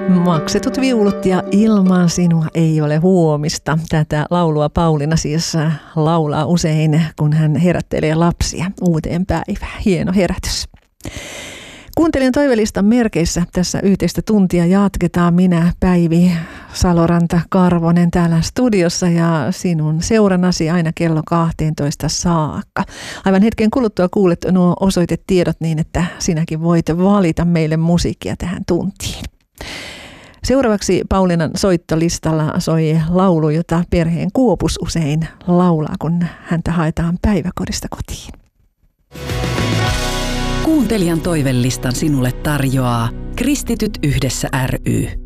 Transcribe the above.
Maksetut viulut ja ilman sinua ei ole huomista. Tätä laulua Pauliina siis laulaa usein, kun hän herättelee lapsia uuteen päivään. Hieno herätys. Kuuntelijan toivelistan merkeissä tässä yhteistä tuntia jatketaan. Minä, Päivi Saloranta-Karvonen täällä studiossa ja sinun seurannasi aina kello 12 saakka. Aivan hetken kuluttua kuulet nuo osoitetiedot niin, että sinäkin voit valita meille musiikkia tähän tuntiin. Seuraavaksi Pauliinan soittolistalla soi laulu, jota perheen Kuopus usein laulaa, kun häntä haetaan päiväkodista kotiin. Kuuntelijan toivelistan sinulle tarjoaa Kristityt yhdessä ry.